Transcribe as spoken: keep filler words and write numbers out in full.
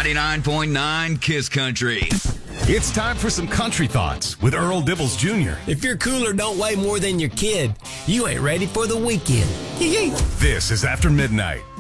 ninety-nine point nine Kiss Country. It's time for some country thoughts with Earl Dibbles Junior If your cooler don't weigh more than your kid, you ain't ready for the weekend. This is After Midnight.